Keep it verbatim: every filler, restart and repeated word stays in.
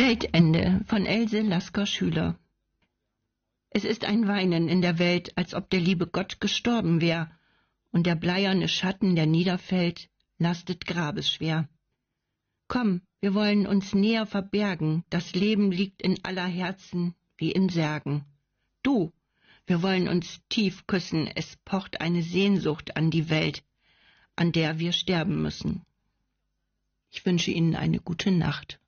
Weltende von Else Lasker-Schüler. Es ist ein Weinen in der Welt, als ob der liebe Gott gestorben wär, und der bleierne Schatten, der niederfällt, lastet grabesschwer. Komm, wir wollen uns näher verbergen, das Leben liegt in aller Herzen wie in Särgen. Du, wir wollen uns tief küssen, es pocht eine Sehnsucht an die Welt, an der wir sterben müssen. Ich wünsche Ihnen eine gute Nacht.